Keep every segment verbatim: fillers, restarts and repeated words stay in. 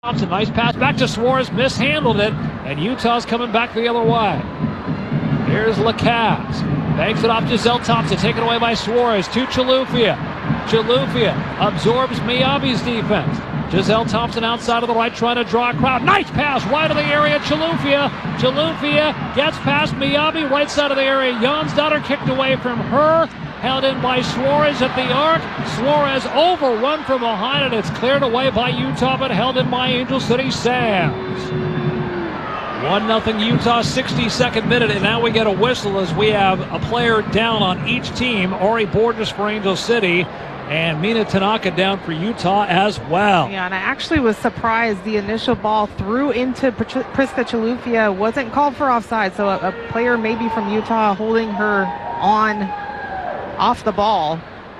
Thompson, nice pass back to Suarez, mishandled it, and Utah's coming back the other way. Here's Lacasse, banks it off Giselle Thompson, taken away by Suarez to Chilufya. Chilufya absorbs Miyabi's defense. Giselle Thompson outside of the right, trying to draw a crowd. Nice pass, wide of the area, Chilufya. Chilufya gets past Miyabi, right side of the area. Jonsdottir kicked away from her. Held in by Suarez at the arc. Suarez overrun from behind, and it's cleared away by Utah, but held in by Angel City Sands. one nothing Utah, sixty-second minute, and now we get a whistle as we have a player down on each team. Ari Borges for Angel City, and Mina Tanaka down for Utah as well. Yeah, and I actually was surprised the initial ball through into Priska Chilufya wasn't called for offside, so a, a player maybe from Utah holding her on off the ball.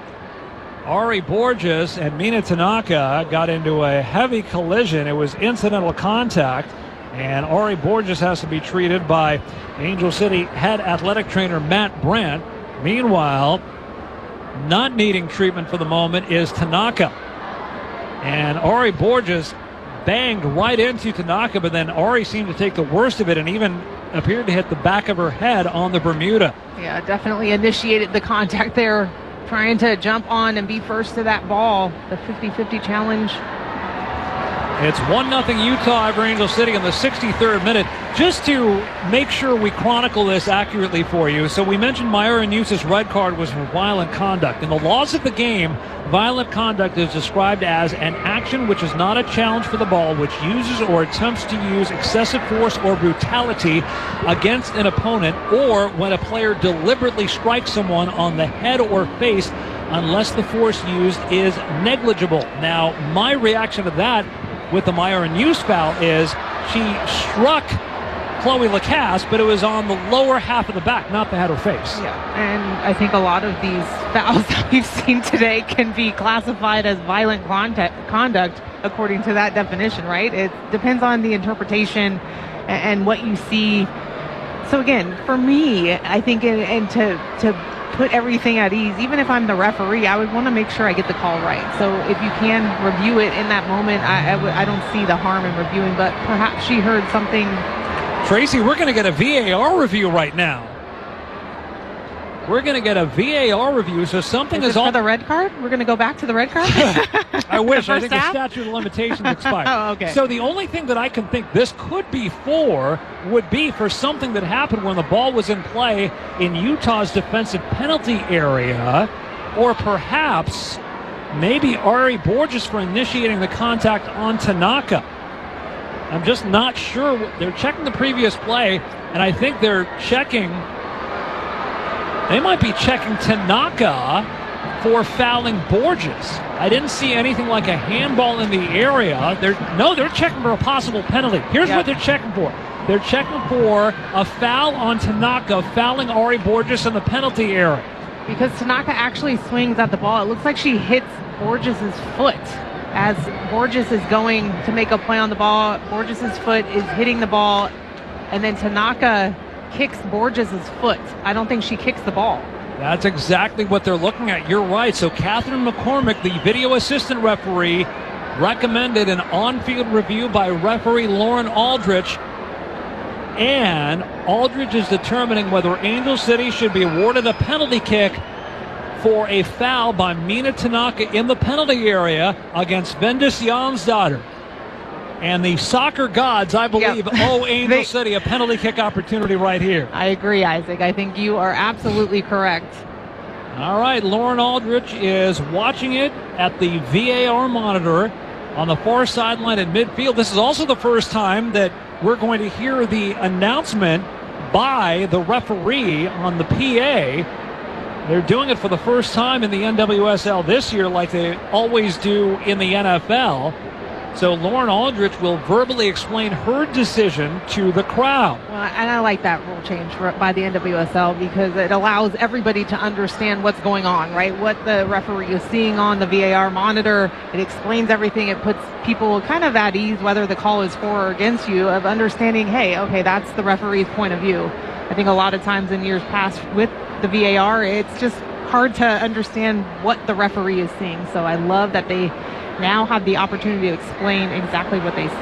Ari Borges and Mina Tanaka got into a heavy collision. It was incidental contact, and Ari Borges has to be treated by Angel City head athletic trainer Matt Brandt. Meanwhile, not needing treatment for the moment is Tanaka. And Ari Borges banged right into Tanaka, but then Ari seemed to take the worst of it and even appeared to hit the back of her head on the Bermuda. Yeah, definitely initiated the contact there, trying to jump on and be first to that ball. The fifty fifty challenge. It's one nothing Utah over Angel City in the sixty-third minute. Just to make sure we chronicle this accurately for you, so we mentioned Myra Nusa's red card was for violent conduct. In the laws of the game, violent conduct is described as an action which is not a challenge for the ball, which uses or attempts to use excessive force or brutality against an opponent, or when a player deliberately strikes someone on the head or face unless the force used is negligible. Now, my reaction to that with the Myra Nuse foul is she struck Chloe Lacasse, but it was on the lower half of the back, not the head or face. Yeah, and I think a lot of these fouls that we've seen today can be classified as violent contact, conduct according to that definition, right? It depends on the interpretation and, and what you see. So again, for me, I think, and, and to to put everything at ease, even if I'm the referee, I would want to make sure I get the call right. So if you can review it in that moment, I, I, w- I don't see the harm in reviewing, but perhaps she heard something. Tracy, we're going to get a V A R review right now. We're going to get a V A R review, so something is, is all on the red card. We're going to go back to the red card. I wish. The I think half? the statute of limitations expired. Oh, okay. So the only thing that I can think this could be for would be for something that happened when the ball was in play in Utah's defensive penalty area, or perhaps maybe Ari Borges for initiating the contact on Tanaka. I'm just not sure. They're checking the previous play, and I think they're checking. They might be checking Tanaka for fouling Borges. I didn't see anything like a handball in the area. They're, no, they're checking for a possible penalty. Here's yep. what they're checking for. They're checking for a foul on Tanaka, fouling Ari Borges in the penalty area. Because Tanaka actually swings at the ball. It looks like she hits Borges' foot as Borges is going to make a play on the ball. Borges' foot is hitting the ball, and then Tanaka kicks Borges' foot. I don't think she kicks the ball. That's exactly what they're looking at. You're right. So Catherine McCormick, the video assistant referee, recommended an on-field review by referee Lauren Aldrich. And Aldrich is determining whether Angel City should be awarded a penalty kick for a foul by Mina Tanaka in the penalty area against Vendis Jonsdottir. And the soccer gods, I believe, yep. owe Angel they, City a penalty kick opportunity right here. I agree, Isaac. I think you are absolutely correct. All right, Lauren Aldrich is watching it at the V A R monitor on the far sideline at midfield. This is also the first time that we're going to hear the announcement by the referee on the P A. They're doing it for the first time in the N W S L this year, like they always do in the N F L. So Lauren Aldrich will verbally explain her decision to the crowd. Well, and I like that rule change for, by the N W S L, because it allows everybody to understand what's going on, right? What the referee is seeing on the V A R monitor. It explains everything. It puts people kind of at ease, whether the call is for or against you, of understanding, hey, okay, that's the referee's point of view. I think a lot of times in years past with the V A R, it's just hard to understand what the referee is seeing. So I love that they now have the opportunity to explain exactly what they see.